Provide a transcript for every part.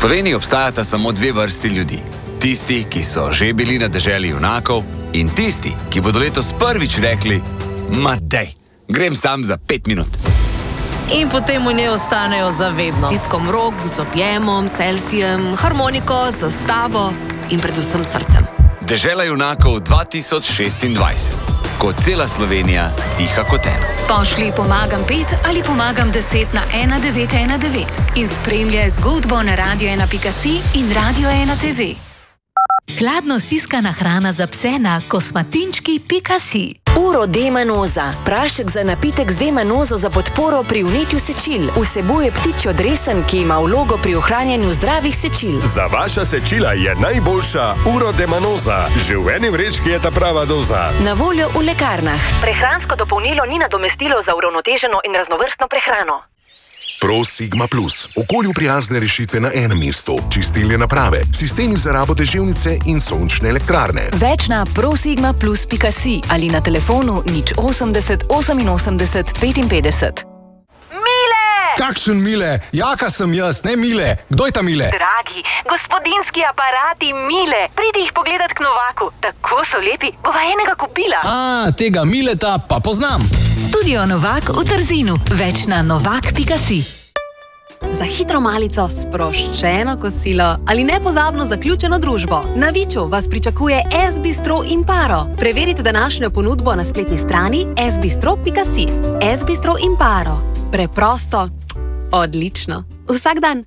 Sloveniji obstajata samo dve vrsti ljudi. Tisti, ki so že bili na deželi junakov, in tisti, ki bodo letos prvič rekli: "Ma dej, grem sam za 5 minut." In potem v njej ostanejo zavedno. S stiskom rok, z objemom, selfijem, harmoniko, zastavo in predvsem srcem. Dežela junakov 2026. Ko cela Slovenija diha kot eno. Pošlji pomagam 5 ali pomagam 10 na 1919 in spremljaj zgodbo na radio1.si in radio1.tv. Hladno stiskana hrana za pse na kosmatinčki.si. Urodemanoza. Prašek za napitek z demanozo za podporo pri vnetju sečil. Vsebuje ptičjo dresen, ki ima vlogo pri ohranjanju zdravih sečil. Za vaša sečila je najboljša Urodemanoza. Že v eni vrečki je ta prava doza. Na voljo v lekarnah. Prehransko dopolnilo ni nadomestilo za uravnoteženo in raznovrstno prehrano. Pro Sigma Plus. Okolju prijazne rešitve na enem mestu. Čistilne naprave, sistemi za rabo deževnice in sončne elektrarne. Več na prosigmaplus.si ali na telefonu 080 88 55. Mile! Kakšen Mile? Jaka sem jaz, ne Mile. Kdo je ta Mile? Dragi, gospodinski aparati Mile. Pridi jih pogledat k Novaku. Tako so lepi, bova enega kupila. Tega Mileta pa poznam. Studio Novak v Trzinu. Več na novak.si. Za hitro malico, sproščeno kosilo ali nepozabno zaključeno družbo. Na Viču vas pričakuje S-bistro Imparo. Preverite današnjo ponudbo na spletni strani sbistro.si. S-bistro Imparo. Preprosto, odlično. Vsak dan.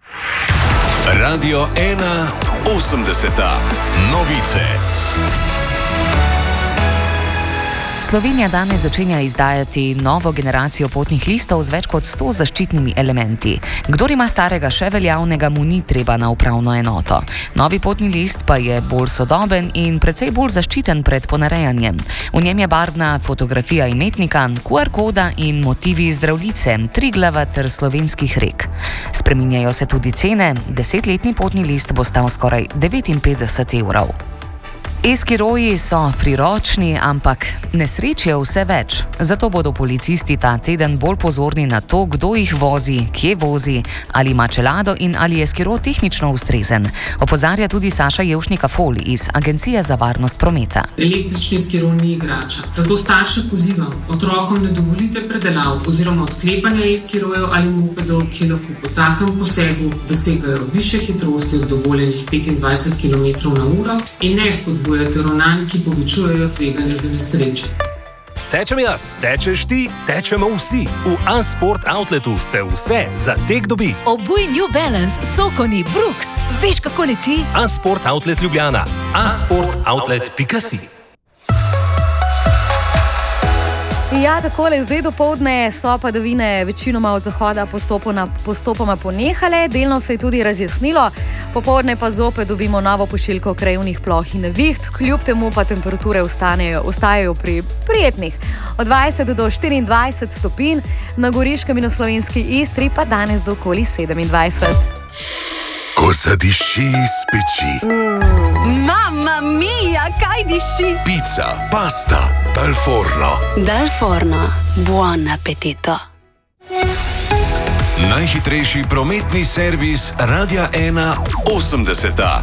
Radio 1 80. Novice. Slovenija danes začenja izdajati novo generacijo potnih listov z več kot 100 zaščitnimi elementi. Kdor ima starega še veljavnega, mu ni treba na upravno enoto. Novi potni list pa je bolj sodoben in precej bolj zaščiten pred ponarejanjem. V njem je barvna fotografija imetnika, QR koda in motivi Zdravljice, Triglava ter slovenskih rek. Spreminjajo se tudi cene. 10-letni potni list bo stal skoraj 59 evrov. E-skiroji so priročni, ampak nesreč je vse več. Zato bodo policisti ta teden bolj pozorni na to, kdo jih vozi, kje vozi, ali ima čelado in ali je skiro tehnično ustrezen. Opozarja tudi Saša Jevšnika-Fol iz Agencije za varnost prometa. Električni skiro ni igrača. Zato starše pozivam, otrokom ne dovolite predelav oziroma odklepanja e-skirojev ali mopedov, ki lahko po takem posegu dosegajo višje hitrosti od dovoljenih 25 km/h in ne spodbujajo ravnanj, ki povečujejo tveganje za nesreče. Tečem jaz, tečeš ti, tečemo vsi. V Unsport Outletu se vse za tek dobi. Obuj New Balance, Sokoni, Brooks. Veš, kako leti? Unsport Outlet Ljubljana. unsportoutlet.si. Ja, takole, zdaj dopoldne so padavine večinoma od zahoda postopoma ponehale, delno se je tudi razjasnilo, popoldne pa zopet dobimo novo pošiljko krajevnih ploh in neviht, kljub temu pa temperature ostajajo pri prijetnih. Od 20 do 24 stopinj, na Goriškem in v slovenski Istri pa danes do okoli 27. Ko zadiši iz peči. Mamma mia, kaj diši? Pizza, pasta, dal forno. Dal forno, buon appetito. Najhitrejši prometni servis Radia 1 80.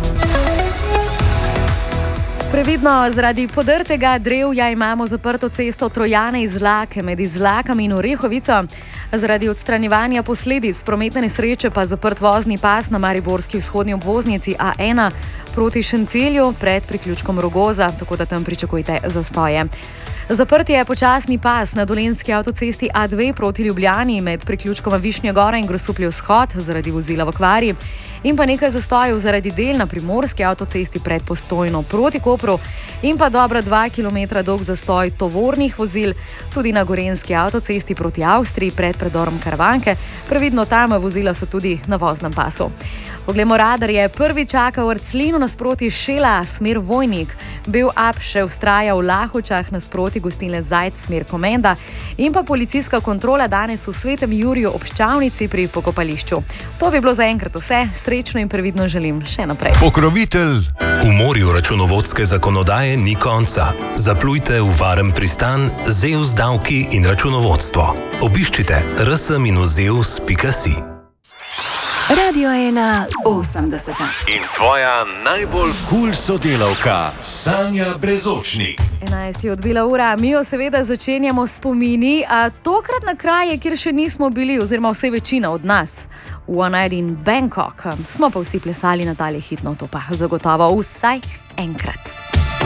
Previdno, zaradi podrtega drevja imamo zaprto cesto Trojane iz Zlake med Izlakami in Orehovico. Zaradi odstranjevanja posledic prometne nesreče pa zaprt vozni pas na mariborski vzhodni obvoznici A1 proti Šentilju pred priključkom Rogoza, tako da tam pričakujte zastoje. Zaprt je počasni pas na dolenjski avtocesti A2 proti Ljubljani med priključkoma Višnja Gora in Grosupljev shod zaradi vozila v kvari in pa nekaj zastojev zaradi del na primorski avtocesti pred Postojno proti Kopru in pa dobra 2 km dolg zastoj tovornih vozil tudi na gorenjski avtocesti proti Avstriji pred predorom Karavanke. Previdno tam vozila so tudi na voznem pasu. Poglejmo radarje. Prvi čaka v Arclinu nasproti Šela, smer Vojnik. Bel Up še vztraja v Lahočah nasproti gostilne Zajc, smer Komenda. In pa policijska kontrola danes v Svetem Juriju ob Ščavnici pri pokopališču. To bi bilo zaenkrat vse. Srečno in previdno želim še naprej. Pokrovitelj. V morju računovodske zakonodaje ni konca. Zaplujte v varen pristan ZEUS davki in računovodstvo. Obiščite rs-zeus.si. Radio 1 80. In tvoja najbolj kul sodelavka, Sanja Brezočnik. 11 je odbila ura, mi jo seveda začenjamo spomini, a tokrat na kraje, kjer še nismo bili, oziroma vse večina od nas. One Night in Bangkok. Smo pa vsi plesali na tale hitno, to pa zagotovo vsaj enkrat.